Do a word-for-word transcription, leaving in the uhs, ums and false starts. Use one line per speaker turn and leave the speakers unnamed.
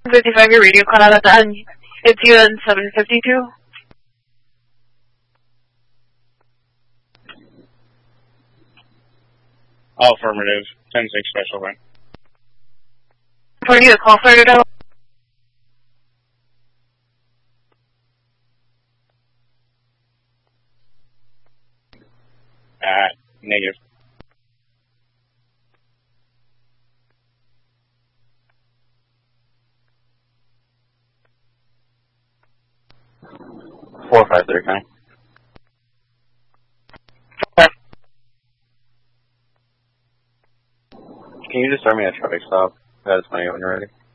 fifty-five, your radio cut out at the end. It's U N seven fifty-two.
All affirmative. ten six special run.
For you, call started out.
Uh, negative. Four five three nine. Can you just start me a traffic stop? That's money when you're ready.